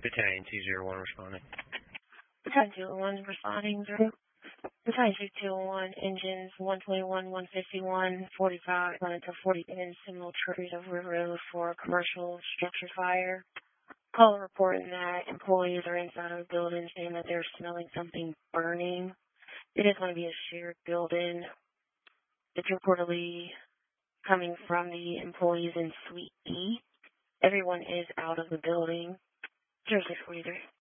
Battalion 201 responding. Battalion 201 responding. Battalion 201, engines 121, 151, 45, until 40 in Seminole Trees of River Road for commercial structure fire. Call reporting that employees are inside of a building saying that they're smelling something burning. It is going to be a shared building. It's reportedly coming from the employees in Suite E. Everyone is out of the building. 0643.